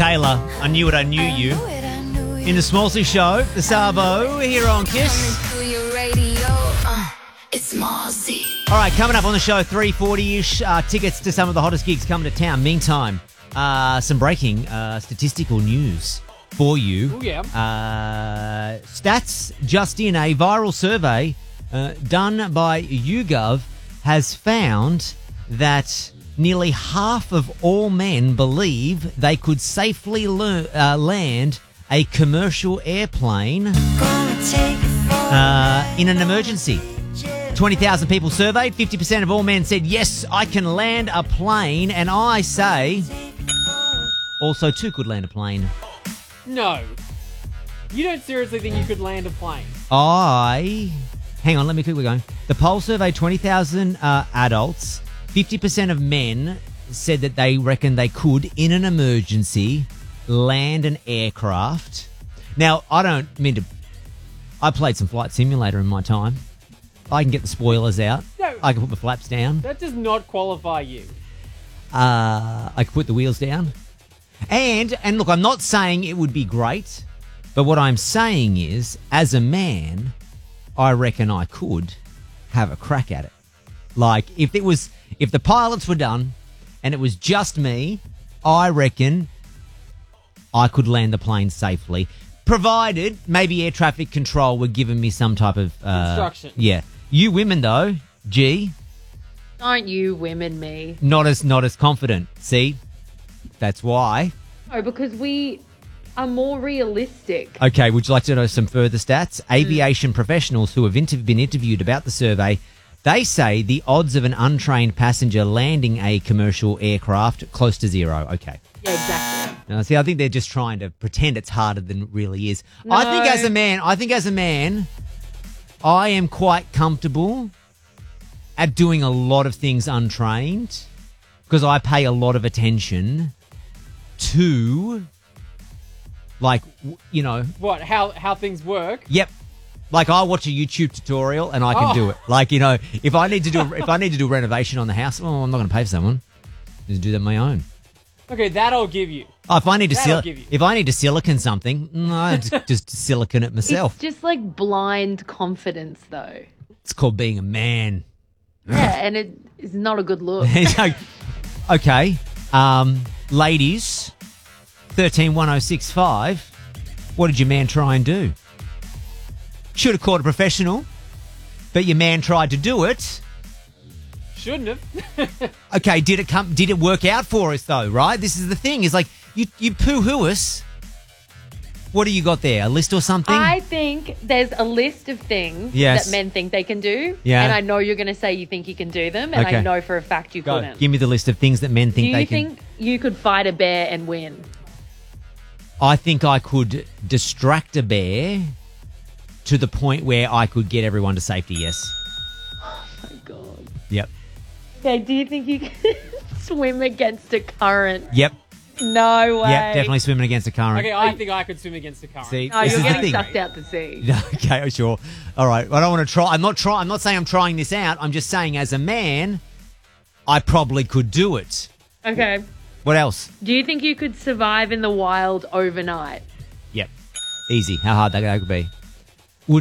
Taylor, I Knew It, I Knew You. In the Smallsy Show, the Savo here on Kiss. It's Smallsy. All right, coming up on the show, 3:40-ish, tickets to some of the hottest gigs coming to town. Meantime, some breaking statistical news for you. Oh, yeah. Stats just in, a viral survey done by YouGov has found that nearly half of all men believe they could safely land a commercial airplane in an emergency. 20,000 people surveyed, 50% of all men said, yes, I can land a plane, and I say also too could land a plane. No. You don't seriously think you could land a plane? Hang on, let me keep going. The poll surveyed 20,000 adults. 50% of men said that they reckon they could, in an emergency, land an aircraft. Now, I don't mean to... I played some Flight Simulator in my time. I can get the spoilers out. No. I can put the flaps down. That does not qualify you. I can put the wheels down. And look, I'm not saying it would be great, but what I'm saying is, as a man, I reckon I could have a crack at it. Like, if the pilots were done and it was just me, I reckon I could land the plane safely, provided maybe air traffic control were giving me some type of instruction. Yeah, you women though, G, Aren't you women me? not as confident. See, that's why. No, because we are more realistic. Okay, would you like to know some further stats? Aviation professionals who have been interviewed about the survey, they say the odds of an untrained passenger landing a commercial aircraft close to zero. Okay. Yeah, exactly. Now, see, I think they're just trying to pretend it's harder than it really is. No. I think as a man, I am quite comfortable at doing a lot of things untrained because I pay a lot of attention to, like, you know. What? How things work? Yep. Like, I watch a YouTube tutorial and I can do it. Like, you know, if I need to do renovation on the house, well, I'm not going to pay for someone. Just do that on my own. Okay, that I'll give you. Oh, if I need That'll give you. to silicon something, I just silicon it myself. It's just like blind confidence, though. It's called being a man. Yeah, and it is not a good look. Okay, ladies, 131065. What did your man try and do? Should have called a professional, but your man tried to do it. Shouldn't have. Okay, did it work out for us though, right? This is the thing, is like you poo-hoo us. What do you got there? A list or something? I think there's a list of things Yes. that men think they can do. Yeah. And I know you're going to say you think you can do them, and Okay. I know for a fact you Go. couldn't. Give me the list of things that men Do think you they can. think you could fight a bear and win? I think I could distract a bear to the point where I could get everyone to safety, yes. Oh, my God. Yep. Okay, do you think you can swim against a current? Yep. No way. Yep, definitely swimming against the current. Okay, I think I could swim against the current. See, No, this you're is the getting thing. sucked out to sea. Okay, sure. All right. I don't want to try. I'm not saying I'm trying this out. I'm just saying as a man, I probably could do it. Okay. What else? Do you think you could survive in the wild overnight? Yep. Easy. How hard that could be.